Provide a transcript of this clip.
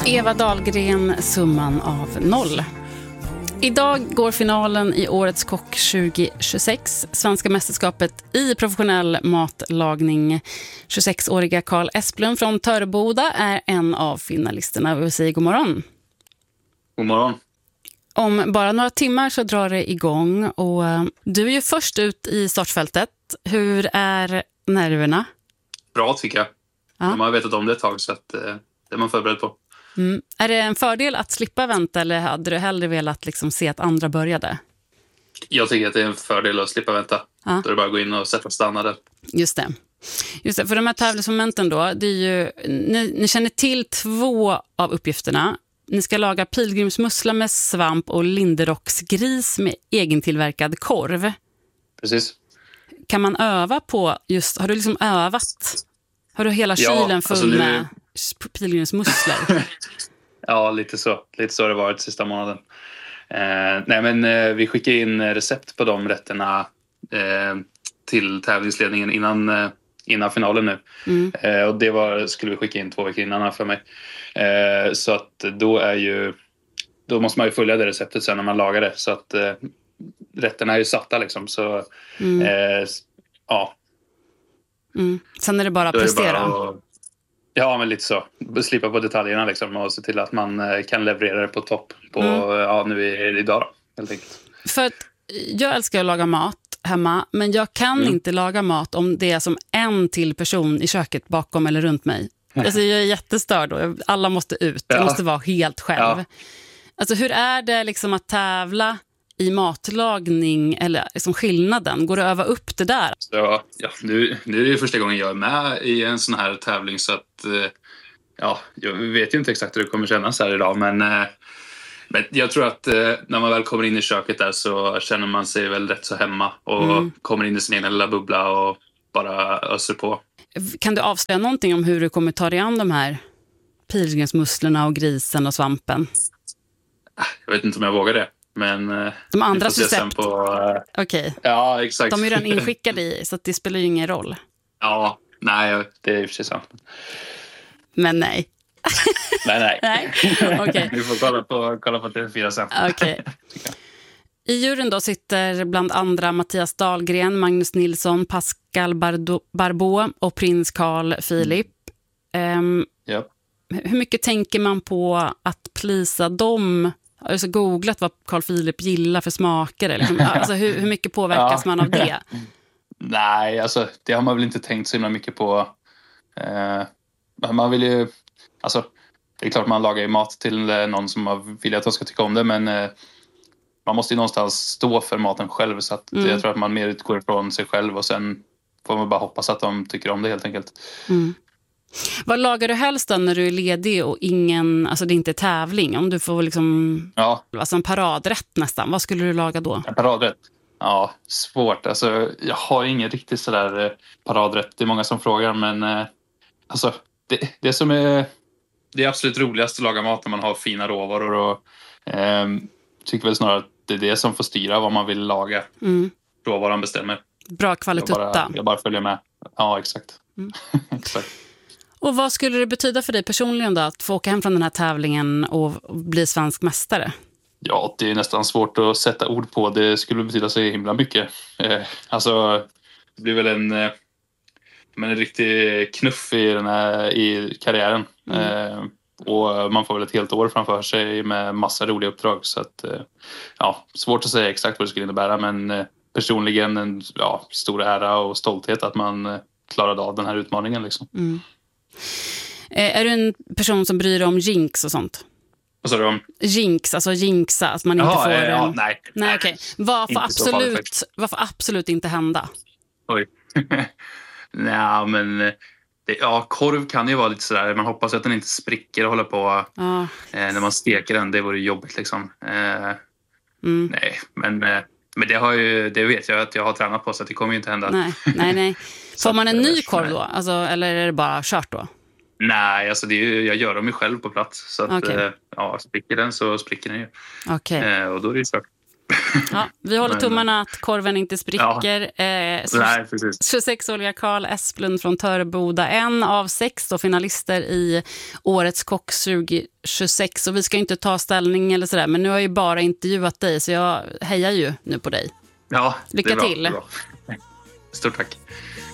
Eva Dahlgren, summan av 0. Idag går finalen i årets kock 2026, Svenska mästerskapet i professionell matlagning. 26-åriga Carl Esplund från Töreboda är en av finalisterna. Vi säger god morgon. God morgon. Om bara några timmar så drar det igång och du är ju först ut i startfältet. Hur är nerverna? Bra tycker jag. Ja. De har vetat om det ett tag så att det är man förberedd på. Mm. Är det en fördel att slippa vänta eller hade du hellre velat liksom se att andra började? Jag tycker att det är en fördel att slippa vänta. Ja. Då är det bara att gå in och sätta och stanna där. Just det, för de här tävlingsmomenten då, det är ju, ni känner till 2 av uppgifterna. Ni ska laga pilgrimsmussla med svamp och linderocksgris med egentillverkad korv. Precis. Kan man öva på just, har du liksom övat? Har du hela kylen full med pilgrimsmusslor? Ja, lite så. Lite så har det varit sista månaden. Vi skickar in recept på de rätterna till tävlingsledningen innan finalen nu. Och det skulle vi skicka in 2 veckor innan för mig. Så att då måste man ju följa det receptet sen när man lagar det. Så att rätterna är ju satta liksom. Så ja. Sen är det bara att prestera. Ja, men lite så. Slippa på detaljerna liksom och se till att man kan leverera det på topp på idag då, helt enkelt. För att jag älskar att laga mat hemma, men jag kan inte laga mat om det är som en till person i köket bakom eller runt mig. Alltså jag är jättestörd då. Alla måste ut. Jag måste vara helt själv. Ja. Alltså hur är det liksom att tävla i matlagning eller liksom skillnaden? Går det att öva upp det där? Så, nu är det ju första gången jag är med i en sån här tävling så att jag vet ju inte exakt hur det kommer kännas här idag men jag tror att när man väl kommer in i köket där så känner man sig väl rätt så hemma och kommer in i sin egen lilla bubbla och bara öser på. Kan du avslöja någonting om hur du kommer ta dig an de här pilgrimsmusslorna och grisen och svampen? Jag vet inte om jag vågar det. Men de andras recept? Okej. Ja, exakt. De är ju redan inskickade i, så att det spelar ju ingen roll. Ja, nej, det är ju precis sant. Men nej. nej. Okay. Vi får kolla på TV4 sen. Okej. I juryn då sitter bland andra Mattias Dahlgren, Magnus Nilsson, Pascal Barbeau och prins Carl Philip. Hur mycket tänker man på att plisa dem? Jag har alltså googlat vad Carl Philip gillar för smaker. Liksom. Alltså, hur mycket påverkas man av det? Nej, alltså det har man väl inte tänkt så himla mycket på. Man vill ju... Alltså, det är klart man lagar ju mat till någon som man vill att de ska tycka om det. Men man måste ju någonstans stå för maten själv. Så att jag tror att man mer utgår ifrån sig själv. Och sen får man bara hoppas att de tycker om det helt enkelt. Vad lagar du helst då när du är ledig och alltså det är inte tävling? Om du får liksom alltså en paradrätt nästan. Vad skulle du laga då? En paradrätt? Ja, svårt. Alltså, jag har ingen riktigt sådär paradrätt. Det är många som frågar men alltså det som är det absolut roligast att laga mat när man har fina råvaror och tycker väl snarare att det är det som får styra vad man vill laga. Råvaran bestämmer. Bra kvalitet. Jag bara följer med. Ja, exakt. Exakt. Och vad skulle det betyda för dig personligen då att få åka hem från den här tävlingen och bli svensk mästare? Ja, det är nästan svårt att sätta ord på. Det skulle betyda så himla mycket. Alltså, det blir väl en riktig knuff i karriären. Och man får väl ett helt år framför sig med massa roliga uppdrag. Så att, svårt att säga exakt vad det skulle innebära. Men personligen en stor ära och stolthet att man klarade av den här utmaningen liksom. Är du en person som bryr dig om jinx och sånt? Vad sa du om? Jinx, alltså jinxa, att man inte får... Nej, okej. Vad får absolut inte hända? Oj. Nej, men... korv kan ju vara lite sådär. Man hoppas att den inte spricker och håller på när man steker den. Det vore jobbigt liksom. Nej, men det vet jag att jag har tränat på så att det kommer ju inte hända. Nej. Får man en ny korv då? Alltså, eller är det bara kört då? Nej, alltså jag gör dem ju själv på plats. Så att spricker den så spricker den ju. Okej. Och då är det ju kört. Ja, vi håller tummarna att korven inte spricker. Nej, precis. 26-åriga Karl Esplund från Töreboda, en av 6 finalister i Årets kock 2026. Och vi ska inte ta ställning eller sådär, men nu har jag ju bara intervjuat dig, så jag hejar ju nu på dig. Ja, lycka det är bra, till. det är bra. Stort tack.